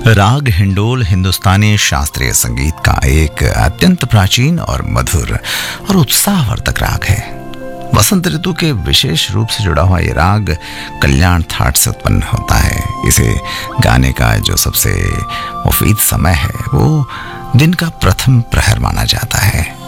राग हिंडोल हिंदुस्तानी शास्त्रीय संगीत का एक अत्यंत प्राचीन और मधुर और उत्साहवर्धक राग है। वसंत ऋतु के विशेष रूप से जुड़ा हुआ ये राग कल्याण थाट से उत्पन्न होता है। इसे गाने का जो सबसे मुफीद समय है वो दिन का प्रथम प्रहर माना जाता है।